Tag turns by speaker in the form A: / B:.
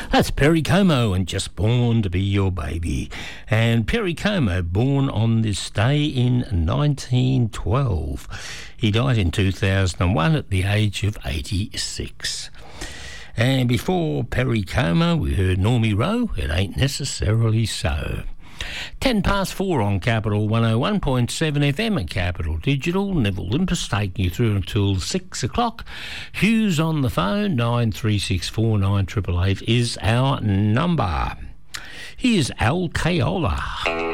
A: That's Perry Como and Just Born to Be Your Baby. And Perry Como, born on this day in 1912. He died in 2001 at the age of 86. And before Perry Como, we heard Normie Rowe, It Ain't Necessarily So. 4:10 on Capital 101.7 FM and Capital Digital. Neville Limpus taking you through until 6 o'clock. Hughes on the phone, 93649888 is our number. Here's Al Kayola.